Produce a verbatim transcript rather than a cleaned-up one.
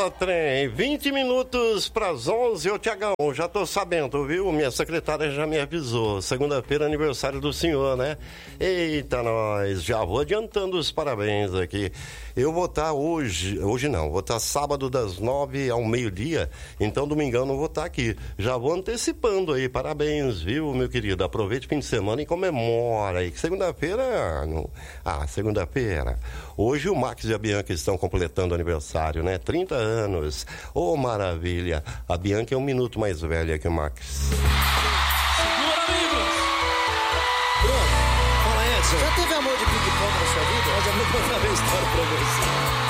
Ó, trem, vinte minutos para as onze, ô Tiagão, já tô sabendo, viu? Minha secretária já me avisou. Segunda-feira é aniversário do senhor, né? Eita, nós, já vou adiantando os parabéns aqui. Eu vou estar hoje, hoje não, vou estar sábado das nove ao meio-dia, então domingão não vou estar aqui. Já vou antecipando aí, parabéns, viu, meu querido? Aproveite o fim de semana e comemora aí. Segunda-feira, não... ah, segunda-feira. Hoje o Max e a Bianca estão completando aniversário, né? trinta anos. Ô, oh, maravilha. A Bianca é um minuto mais velha que o Max. Segura, amigos! Bruno, fala, Edson. Já teve amor de ping-pong na sua vida? Eu já vou contar a história pra você.